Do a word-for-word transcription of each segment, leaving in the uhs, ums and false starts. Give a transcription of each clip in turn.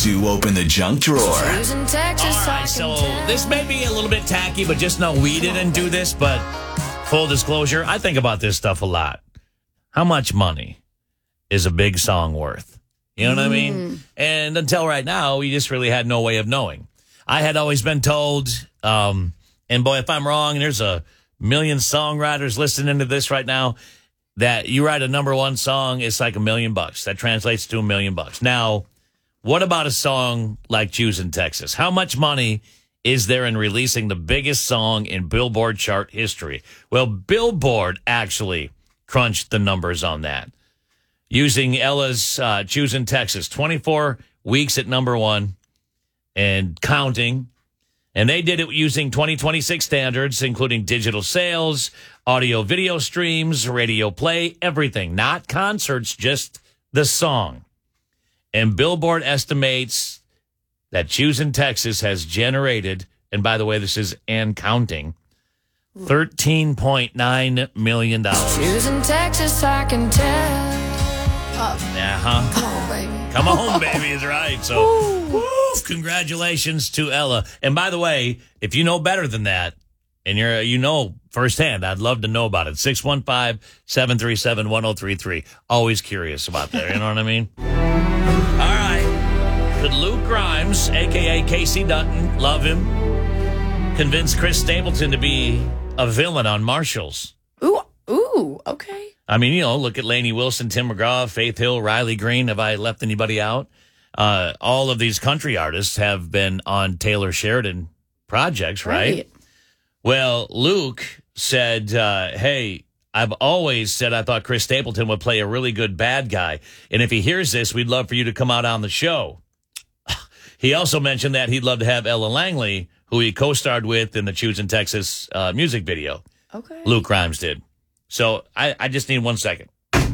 do open the junk drawer. All right, so this may be a little bit tacky, but just know we didn't do this. But full disclosure, I think about this stuff a lot. How much money is a big song worth? You know what mm. I mean? And until right now, we just really had no way of knowing. I had always been told, um, and boy, if I'm wrong, and there's a million songwriters listening to this right now, that you write a number one song, it's like a million bucks. That translates to a million bucks. Now, what about a song like Choosing Texas? How much money is there in releasing the biggest song in Billboard chart history? Well, Billboard actually crunched the numbers on that. Using Ella's uh, Choosing Texas, twenty-four weeks at number one and counting. And they did it using twenty twenty-six standards, including digital sales, audio video streams, radio play, everything. Not concerts, just the song. And Billboard estimates that Choosing Texas has generated, and by the way, this is and counting, thirteen point nine million dollars. Choosing Texas, I can tell. Uh-huh. Come on, baby. Come on, baby is right. So, woof, congratulations to Ella. And by the way, if you know better than that, and you're you know firsthand, I'd love to know about it. six one five, seven three seven, one oh three three. Always curious about that. You know what I mean? All right. Could Luke Grimes, a k a. Casey Dutton, love him, convince Chris Stapleton to be a villain on Marshalls? Ooh, ooh, okay. I mean, you know, look at Lainey Wilson, Tim McGraw, Faith Hill, Riley Green. Have I left anybody out? Uh, all of these country artists have been on Taylor Sheridan projects, right? right. Well, Luke said, uh, hey, I've always said I thought Chris Stapleton would play a really good bad guy. And if he hears this, we'd love for you to come out on the show. He also mentioned that he'd love to have Ella Langley, who he co-starred with in the Choosing Texas uh, music video. Okay. Luke Grimes did. So I, I just need one second.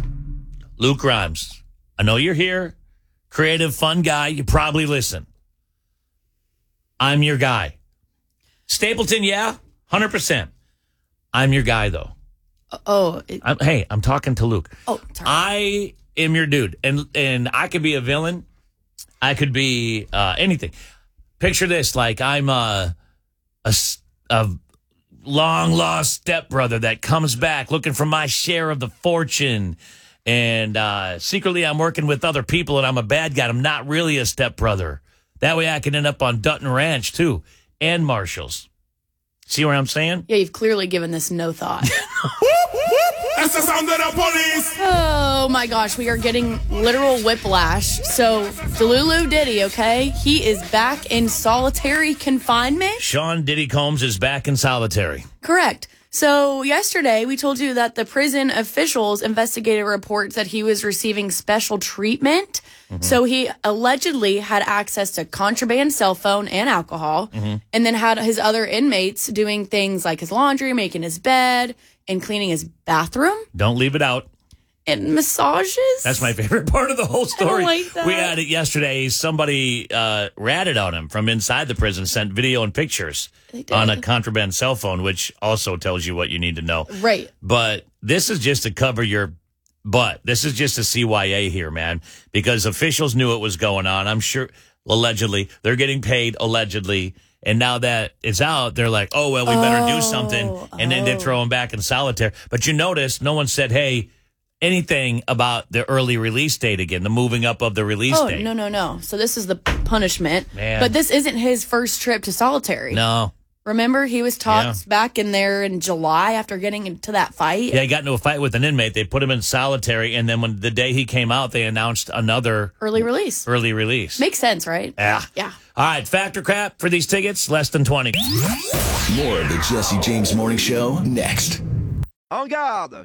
Luke Grimes, I know you're here. Creative, fun guy. You probably listen. I'm your guy. Stapleton, yeah, one hundred percent. I'm your guy, though. Oh. It, I'm, hey, I'm talking to Luke. Oh, sorry. I am your dude. And, and I could be a villain. I could be uh, anything. Picture this, like I'm a, a, a long-lost stepbrother that comes back looking for my share of the fortune. And uh, secretly I'm working with other people and I'm a bad guy. I'm not really a stepbrother. That way I can end up on Dutton Ranch, too, and Marshalls. See what I'm saying? Yeah, you've clearly given this no thought. That's the sound of the police. Oh, my gosh. We are getting literal whiplash. So, Delulu Diddy, okay? He is back in solitary confinement. Sean Diddy Combs is back in solitary. Correct. So, yesterday, we told you that the prison officials investigated reports that he was receiving special treatment. Mm-hmm. So, he allegedly had access to contraband cell phone and alcohol, mm-hmm. and then had his other inmates doing things like his laundry, making his bed, and cleaning his bathroom. Don't leave it out. And massages. That's my favorite part of the whole story. I like that. We had it yesterday. Somebody uh, ratted on him from inside the prison, sent video and pictures on a contraband cell phone, which also tells you what you need to know. Right. But this is just to cover your butt. This is just a C Y A here, man, because officials knew it was going on. I'm sure, allegedly, they're getting paid, allegedly. And now that it's out, they're like, oh, well, we better oh, do something. And then they throw him back in solitary. But you notice no one said, hey, anything about the early release date again, the moving up of the release oh, date. no, no, no. So this is the punishment. Man. But this isn't his first trip to solitary. No. Remember, he was tossed Yeah. back in there in July after getting into that fight? Yeah, he got into a fight with an inmate. They put him in solitary. And then when the day he came out, they announced another Early release. early release. Makes sense, right? Yeah. Yeah. All right, factor crap for these tickets, less than twenty. More of the Jesse James Morning Show next. En garde!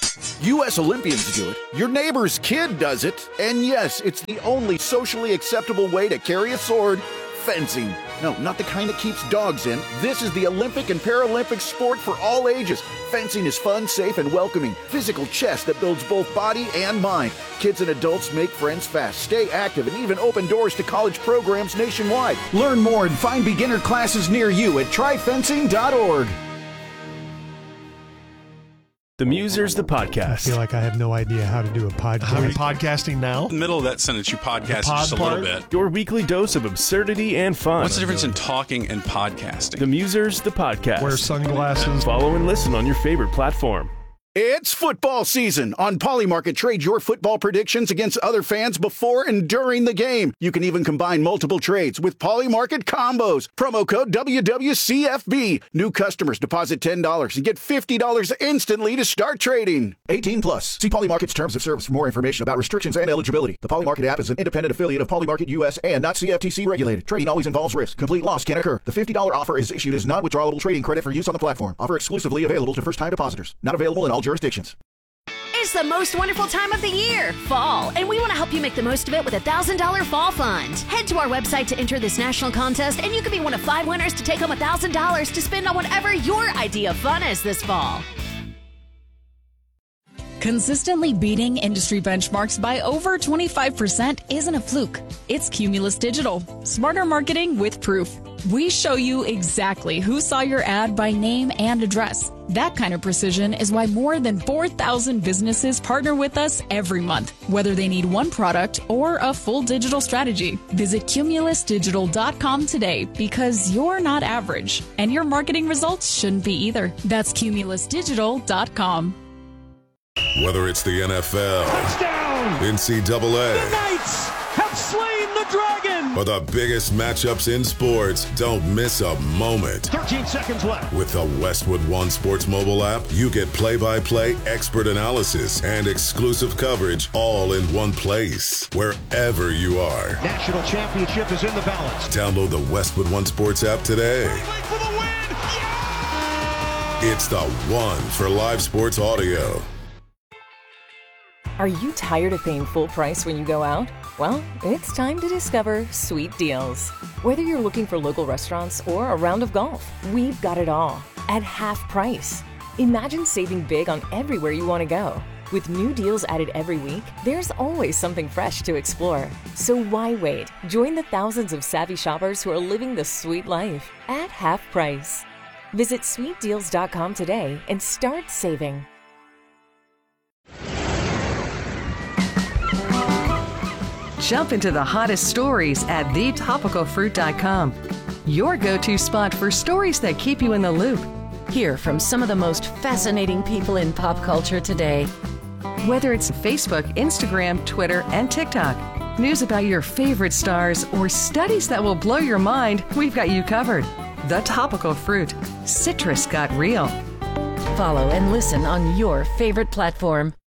U S Olympians do it, your neighbor's kid does it, and yes, it's the only socially acceptable way to carry a sword, fencing. No, not the kind that keeps dogs in. This is the Olympic and Paralympic sport for all ages. Fencing is fun, safe, and welcoming. Physical chess that builds both body and mind. Kids and adults make friends fast, stay active, and even open doors to college programs nationwide. Learn more and find beginner classes near you at try fencing dot org. The Musers, the I podcast. feel like I have no idea how to do a podcast. How are you podcasting now? In the middle of that sentence, you podcast pod just a part? little bit. Your weekly dose of absurdity and fun. What's the difference in talking and podcasting? The Musers, the podcast. Wear sunglasses. Follow and listen on your favorite platform. It's football season. On Polymarket, trade your football predictions against other fans before and during the game. You can even combine multiple trades with Polymarket combos. Promo code W W C F B. New customers deposit ten dollars and get fifty dollars instantly to start trading. eighteen plus. See Polymarket's terms of service for more information about restrictions and eligibility. The Polymarket app is an independent affiliate of Polymarket U S and not C F T C regulated. Trading always involves risk. Complete loss can occur. The fifty dollars offer is issued as non-withdrawable trading credit for use on the platform. Offer exclusively available to first-time depositors. Not available in all jurisdictions. It's the most wonderful time of the year, fall, and we want to help you make the most of it with a one thousand dollars fall fund. Head to our website to enter this national contest, and you could be one of five winners to take home one thousand dollars to spend on whatever your idea of fun is this fall. Consistently beating industry benchmarks by over twenty-five percent isn't a fluke. It's Cumulus Digital. Smarter marketing with proof. We show you exactly who saw your ad by name and address. That kind of precision is why more than four thousand businesses partner with us every month, whether they need one product or a full digital strategy. Visit cumulus digital dot com today because you're not average, and your marketing results shouldn't be either. That's cumulus digital dot com. Whether it's the N F L, Touchdown! N C double A, The Knights have slain the dragon! or the biggest matchups in sports, don't miss a moment. thirteen seconds left. With the Westwood One Sports mobile app, you get play-by-play, expert analysis, and exclusive coverage all in one place, wherever you are. National championship is in the balance. Download the Westwood One Sports app today. For the win! Yeah! It's the one for live sports audio. Are you tired of paying full price when you go out? Well, it's time to discover Sweet Deals. Whether you're looking for local restaurants or a round of golf, we've got it all at half price. Imagine saving big on everywhere you want to go. With new deals added every week, there's always something fresh to explore. So why wait? Join the thousands of savvy shoppers who are living the sweet life at half price. Visit sweet deals dot com today and start saving. Jump into the hottest stories at the topical fruit dot com. Your go-to spot for stories that keep you in the loop. Hear from some of the most fascinating people in pop culture today. Whether it's Facebook, Instagram, Twitter, and TikTok, news about your favorite stars, or studies that will blow your mind, we've got you covered. The Topical Fruit. Citrus got real. Follow and listen on your favorite platform.